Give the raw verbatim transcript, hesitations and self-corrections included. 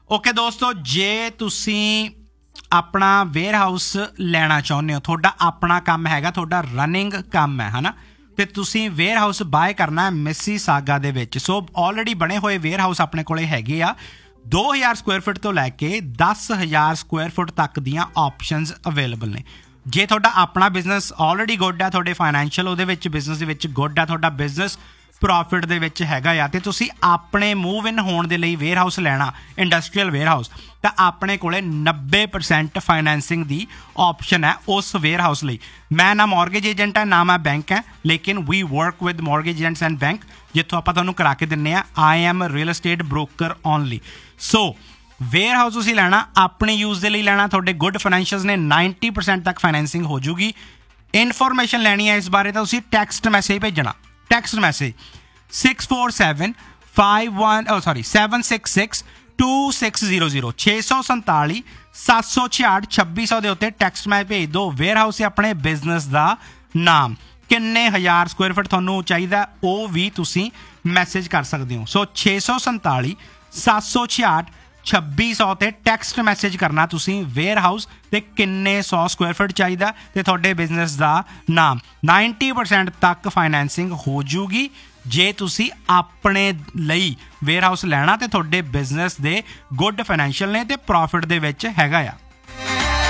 Okay दोस्तों, जे तुसी अपना वेयर हाउस लेना चाਹੁੰਦੇ हो, ਤੁਹਾਡਾ अपना काम हैगा, ਤੁਹਾਡਾ रनिंग काम है है ना, ਤੇ ਤੁਸੀਂ ਵੇਅਰ ਹਾਊਸ ਬਾਏ ਕਰਨਾ ਮਿਸੀਸਾਗਾ ਦੇ ਵਿੱਚ। ਸੋ ਆਲਰੇਡੀ ਬਣੇ ਹੋਏ ਵੇਅਰ ਹਾਊਸ ਆਪਣੇ ਕੋਲੇ ਹੈਗੇ ਆ ਦੋ ਹਜ਼ਾਰ ਸਕੁਆਇਰ ਫੁੱਟ ਤੋਂ ਲੈ ਕੇ ਦਸ ਹਜ਼ਾਰ ਸਕੁਆਇਰ ਫੁੱਟ ਤੱਕ ਦੀਆਂ ਆਪਸ਼ਨਸ ਅਵੇਲੇਬਲ ਨੇ। ਜੇ ਤੁਹਾਡਾ ਆਪਣਾ ਬਿਜ਼ਨਸ ਆਲਰੇਡੀ ਗੁੱਡ ਆ, ਤੁਹਾਡੇ ਫਾਈਨੈਂਸ਼ੀਅਲ ਉਹਦੇ ਵਿੱਚ ਬਿਜ਼ਨਸ ਦੇ ਵਿੱਚ ਗੁੱਡ ਆ, ਤੁਹਾਡਾ ਬਿਜ਼ਨਸ ਪ੍ਰੋਫਿਟ ਦੇ ਵਿੱਚ ਹੈਗਾ ਆ, ਤੇ ਤੁਸੀਂ ਆਪਣੇ ਮੂਵ ਇਨ ਹੋਣ ਦੇ ਲਈ ਵੇਅਰ ਹਾਊਸ ਲੈਣਾ, ਇੰਡਸਟਰੀਅਲ ਵੇਅਰ ਹਾਊਸ, ਤਾਂ ਆਪਣੇ ਕੋਲੇ ਨੱਬੇ ਪਰਸੈਂਟ ਫਾਈਨੈਂਸਿੰਗ ਦੀ ਆਪਸ਼ਨ ਹੈ ਉਸ ਵੇਅਰ ਹਾਊਸ ਲਈ। ਮੈਂ ਨਾ ਮੌਰਗੇਜ ਏਜੰਟ ਹੈ ਨਾ ਮੈਂ ਬੈਂਕ ਹੈ, ਲੇਕਿਨ ਵੀ work with mortgage agents and bank, ਜਿੱਥੋਂ ਆਪਾਂ ਤੁਹਾਨੂੰ ਕਰਾ ਕੇ ਦਿੰਦੇ ਹਾਂ। I am real estate broker only. So wear house ਤੁਸੀਂ ਲੈਣਾ ਆਪਣੇ ਯੂਜ਼ ਦੇ ਲਈ ਲੈਣਾ, ਤੁਹਾਡੇ ਗੁੱਡ ਫਾਈਨੈਂਸ਼ੀਅਲਸ ਨੇ, ਨਾਈਨਟੀ ਪਰਸੈਂਟ ਤੱਕ ਫਾਈਨੈਂਸਿੰਗ ਹੋ ਜੂਗੀ। ਇਨਫੋਰਮੇਸ਼ਨ ਲੈਣੀ ਹੈ ਇਸ ਬਾਰੇ ਤਾਂ ਤੁਸੀਂ ਟੈਕਸਟ ਮੈਸੇਜ ਭੇਜਣਾ, text message six four seven five one sorry seven six six two six zero zero ਛੇ ਸੌ ਸੰਤਾਲੀ ਸੱਤ ਸੌ ਛਿਆਹਠ ਛੱਬੀ ਸੌ ਦੇ ਉੱਤੇ ਟੈਕਸਟ ਮੈਸੇਜ ਭੇਜ ਦਿਓ। ਵੇਅਰ ਹਾਊਸ ਆਪਣੇ ਬਿਜ਼ਨਸ ਦਾ ਨਾਮ, ਕਿੰਨੇ ਹਜ਼ਾਰ ਸਕੁਆਇਰ ਫੁੱਟ ਤੁਹਾਨੂੰ ਚਾਹੀਦਾ ਉਹ ਵੀ ਤੁਸੀਂ ਮੈਸੇਜ ਕਰ ਸਕਦੇ ਹੋ। ਸੋ ਛੇ ਸੌ ਸੰਤਾਲੀ ਸੱਤ ਸੌ ਛਿਆਹਠ ਛੱਬੀ ਸੌ ਤੇ ਟੈਕਸਟ ਮੈਸੇਜ ਕਰਨਾ ਤੁਸੀਂ ਵੇਅਰ ਹਾਊਸ ਤੇ ਕਿੰਨੇ ਸੌ ਸਕੁਆਇਰ ਫੁੱਟ ਚਾਹੀਦਾ ਤੇ ਤੁਹਾਡੇ ਬਿਜ਼ਨਸ ਦਾ ਨਾਮ। ਨਾਈਨਟੀ ਪਰਸੈਂਟ ਤੱਕ ਫਾਈਨੈਂਸਿੰਗ ਹੋ ਜੂਗੀ ਜੇ ਤੁਸੀਂ ਆਪਣੇ ਲਈ ਵੇਅਰ ਹਾਊਸ ਲੈਣਾ ਤੇ ਤੁਹਾਡੇ ਬਿਜ਼ਨਸ ਦੇ ਗੁੱਡ ਫਾਈਨੈਂਸ਼ੀਅਲ ਨੇ ਤੇ ਪ੍ਰੋਫਿਟ ਦੇ ਵਿੱਚ ਹੈਗਾ ਆ।